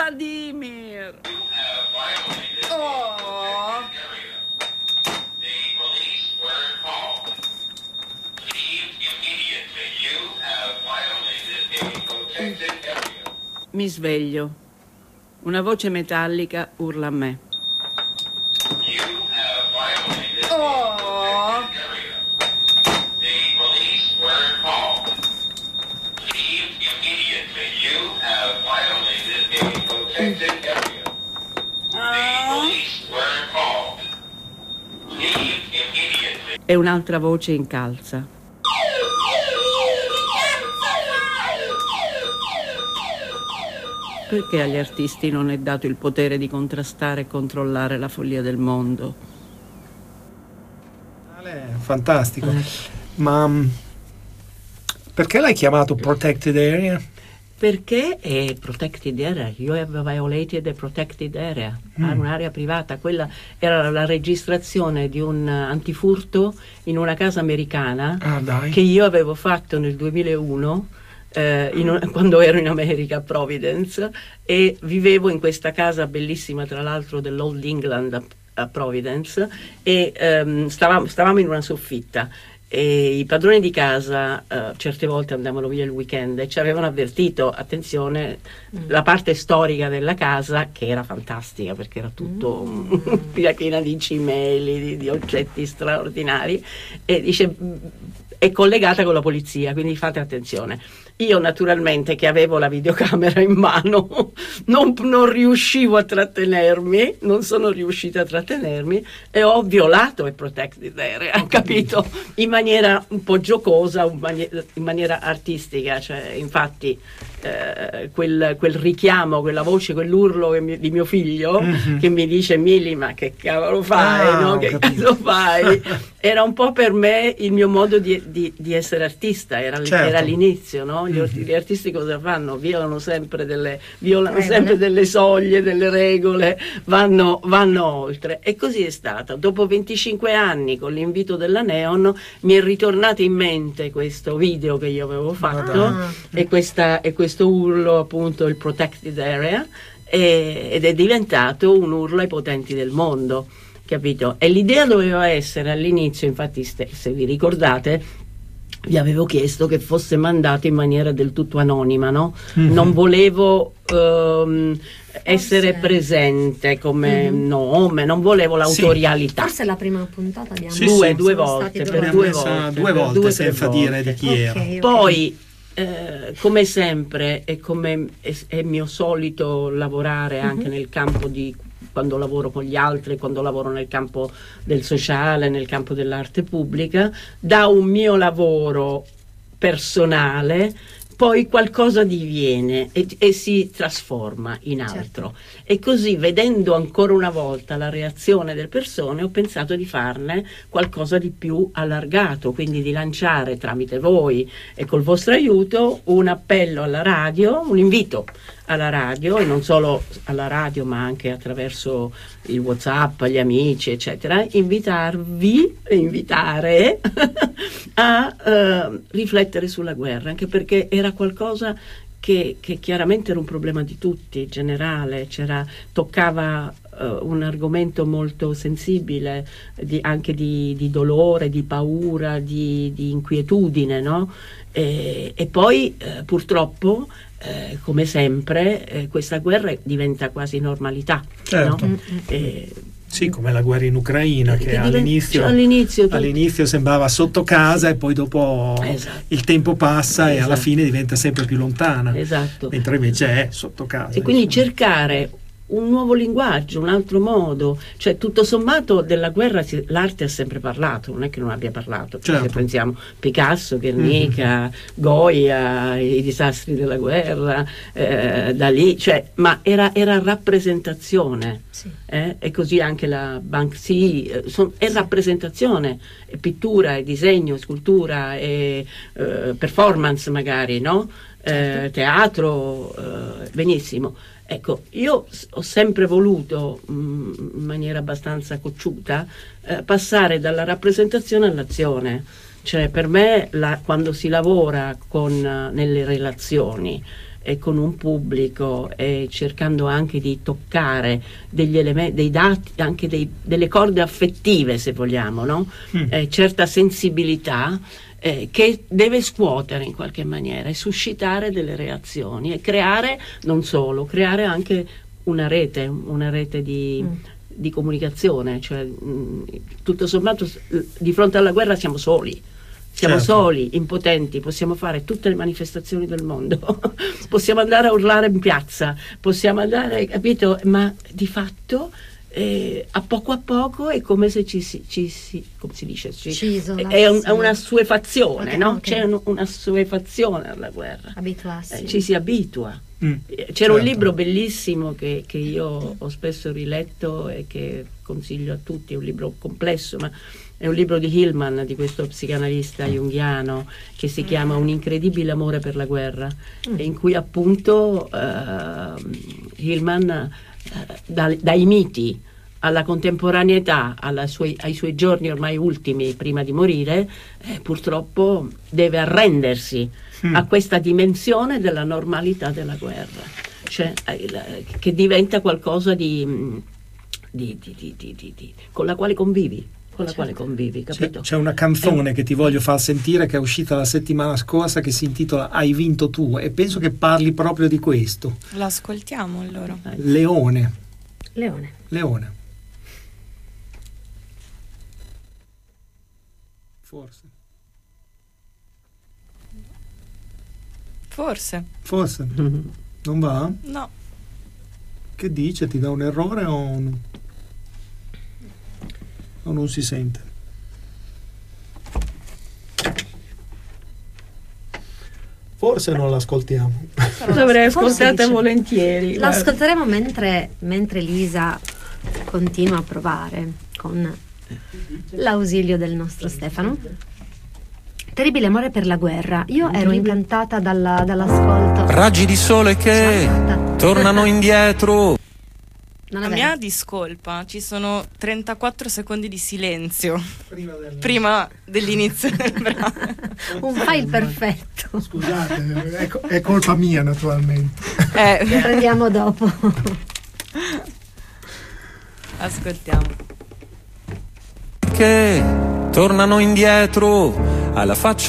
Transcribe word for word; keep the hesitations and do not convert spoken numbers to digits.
Vladimir! Oh! Mi sveglio. Una voce metallica urla a me. Oh! E un'altra voce incalza. Perché agli artisti non è dato il potere di contrastare e controllare la follia del mondo? Fantastico. Ma perché l'hai chiamato Protected Area? Perché è protected area, io avevo violated the protected area, mm. era un'area privata, quella era la registrazione di un antifurto in una casa americana ah, dai. che io avevo fatto nel duemilauno eh, in un, quando ero in America a Providence, e vivevo in questa casa bellissima, tra l'altro dell'Old England a, a Providence, e ehm, stavamo, stavamo in una soffitta. E i padroni di casa uh, certe volte andavano via il weekend e ci avevano avvertito, attenzione, mm. la parte storica della casa, che era fantastica perché era tutto mm. piena di cimeli, di, di oggetti straordinari, e dice è collegata con la polizia, quindi fate attenzione. Io naturalmente, che avevo la videocamera in mano, non, non riuscivo a trattenermi, non sono riuscita a trattenermi, e ho violato il protected area, ho capito? In maniera un po' giocosa, in maniera, in maniera artistica, cioè infatti eh, quel, quel richiamo, quella voce, quell'urlo che mi, di mio figlio mm-hmm. che mi dice: Mili, ma che cavolo fai, ah, no? Che cazzo fai? Era un po' per me il mio modo di, di, di essere artista, era, certo. era l'inizio, no? Gli, mm-hmm. gli artisti cosa fanno? Violano sempre delle, violano sempre delle soglie, delle regole, vanno, vanno oltre, e così è stato. Dopo venticinque anni, con l'invito della Neon, mi è ritornato in mente questo video che io avevo fatto ah. e, questa, e questo urlo, appunto, il protected area, e, ed è diventato un urlo ai potenti del mondo, capito? E l'idea doveva essere all'inizio, infatti se, se vi ricordate, vi avevo chiesto che fosse mandato in maniera del tutto anonima, no? Mm-hmm. Non volevo um, essere presente come mm-hmm. nome, non volevo l'autorialità. Forse la prima puntata abbiamo sì, due, sì, due volte, per due volte, due volte due, senza volte. dire di chi okay, era. Okay. Poi, eh, come sempre, e come è, è mio solito lavorare anche mm-hmm. nel campo di, quando lavoro con gli altri, quando lavoro nel campo del sociale, nel campo dell'arte pubblica, da un mio lavoro personale poi qualcosa diviene e, e si trasforma in altro. Certo. E così, vedendo ancora una volta la reazione delle persone, ho pensato di farne qualcosa di più allargato, quindi di lanciare tramite voi e col vostro aiuto un appello alla radio, un invito alla radio, e non solo alla radio ma anche attraverso il WhatsApp, gli amici eccetera, invitarvi e invitare a uh, riflettere sulla guerra, anche perché era qualcosa che, che chiaramente era un problema di tutti, generale, c'era, toccava uh, un argomento molto sensibile, di, anche di, di dolore, di paura, di, di inquietudine, no? E, e poi uh, purtroppo Eh, come sempre eh, questa guerra diventa quasi normalità, certo. no? E, sì, come la guerra in Ucraina che, che all'inizio, all'inizio, all'inizio sembrava sotto casa e poi dopo esatto. il tempo passa esatto. e alla fine diventa sempre più lontana, esatto. mentre invece è sotto casa. E quindi insomma. cercare un nuovo linguaggio, un altro modo, cioè tutto sommato della guerra si, l'arte ha sempre parlato, non è che non abbia parlato, certo. se pensiamo Picasso, Guernica, mm-hmm. Goya, i disastri della guerra, eh, da lì, cioè, ma era, era rappresentazione, sì. eh? E così anche la Banksy, eh, son, è sì. rappresentazione, è pittura, è disegno, è scultura, è eh, performance magari, no? Certo. Eh, teatro, eh, benissimo. Ecco, io ho sempre voluto, mh, in maniera abbastanza cocciuta, eh, passare dalla rappresentazione all'azione. Cioè, per me, la, quando si lavora con, uh, nelle relazioni, e con un pubblico, e cercando anche di toccare degli elementi, dei dati, anche dei, delle corde affettive, se vogliamo, no? Mm. Eh, certa sensibilità eh, che deve scuotere in qualche maniera e suscitare delle reazioni e creare, non solo, creare anche una rete, una rete di... Mm. di comunicazione, cioè mh, tutto sommato di fronte alla guerra siamo soli, siamo certo. soli, impotenti, possiamo fare tutte le manifestazioni del mondo, possiamo andare a urlare in piazza, possiamo andare, capito? Ma di fatto eh, a poco a poco è come se ci si, ci si come si dice? Ci, ci è, un, è una assuefazione, okay, no? Okay. C'è un, una assuefazione alla guerra. Abituarsi. Eh, ci si abitua. Mm, C'era certo. un libro bellissimo che, che io ho spesso riletto e che consiglio a tutti, è un libro complesso, ma è un libro di Hillman, di questo psicanalista junghiano, che si chiama Un incredibile amore per la guerra, mm. in cui appunto uh, Hillman uh, da, dai miti alla contemporaneità, alla suoi, ai suoi giorni ormai ultimi prima di morire, eh, purtroppo deve arrendersi mm. a questa dimensione della normalità della guerra, cioè eh, che diventa qualcosa di, di, di, di, di, di, di con la quale convivi, con la certo. quale convivi, capito? C'è, c'è una canzone eh. che ti voglio far sentire, che è uscita la settimana scorsa, che si intitola Hai vinto tu, e penso che parli proprio di questo. L'ascoltiamo allora. Leone. Leone. Leone. Forse. Forse. Forse. Non va? No. Che dice? Ti dà un errore o, un... o non si sente? Forse non l'ascoltiamo. Dovrei ascoltare volentieri. L'ascolteremo mentre, mentre Lisa continua a provare con l'ausilio del nostro Stefano. Terribile amore per la guerra. Io ero incantata dalla, dall'ascolto. Raggi di sole che tornano indietro. Non La mia discolpa, ci sono trentaquattro secondi di silenzio prima, del... prima dell'inizio del brano. Un file perfetto. Scusate, è, è colpa mia naturalmente. Eh. Lo prendiamo dopo. Ascoltiamo. Che tornano indietro alla faccia